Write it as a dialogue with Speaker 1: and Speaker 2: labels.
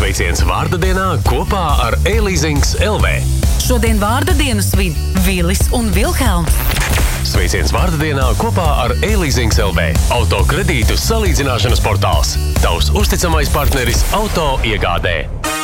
Speaker 1: Sveiciens vārda dienā kopā ar e-leasings LV.
Speaker 2: Šodien vārda dienu svin Vilis un Vilhelms.
Speaker 1: Sveiciens vārda dienā kopā ar e-leasings LV. Autokredītu salīdzināšanas portāls. Tavs uzticamais partneris auto iegādē.